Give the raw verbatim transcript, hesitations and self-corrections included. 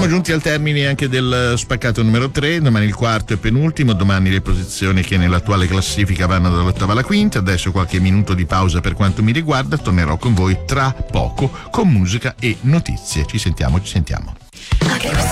Siamo giunti al termine anche del spaccato numero tre, domani il quarto e penultimo, domani le posizioni che nell'attuale classifica vanno dall'ottava alla quinta. Adesso qualche minuto di pausa per quanto mi riguarda, tornerò con voi tra poco con musica e notizie. Ci sentiamo, ci sentiamo. Okay,